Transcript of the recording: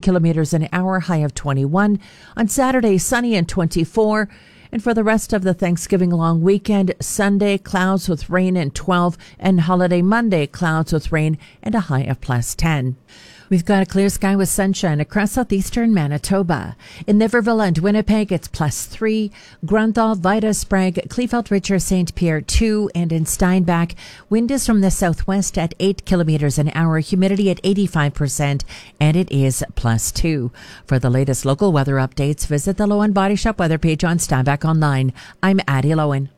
kilometers an hour, high of 21. On Saturday, sunny and 24. And for the rest of the Thanksgiving long weekend, Sunday, clouds with rain and 12, and holiday Monday, clouds with rain and a high of plus 10. We've got a clear sky with sunshine across southeastern Manitoba. In Niverville and Winnipeg, it's plus 3. Grunthal, Vida, Sprague, Kleefeld, Richer, St. Pierre 2. And in Steinbach, wind is from the southwest at 8 kilometers an hour, humidity at 85%, and it is plus 2. For the latest local weather updates, visit the Lowen Body Shop weather page on Steinbach Online. I'm Addie Lowen.